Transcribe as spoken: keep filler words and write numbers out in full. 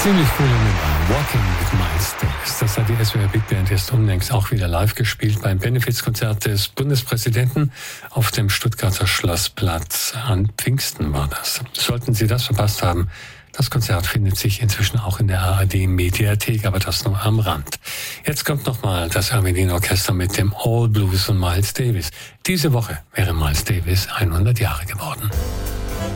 Ziemlich coole Nummer. Walking with Miles Davis. Das hat die S W R Big Band erst unlängst auch wieder live gespielt beim Benefizkonzert des Bundespräsidenten auf dem Stuttgarter Schlossplatz. An Pfingsten war das. Sollten Sie das verpasst haben, das Konzert findet sich inzwischen auch in der A R D-Mediathek, aber das nur am Rand. Jetzt kommt nochmal das Armenien-Orchester mit dem All Blues von Miles Davis. Diese Woche wäre Miles Davis hundert Jahre geworden.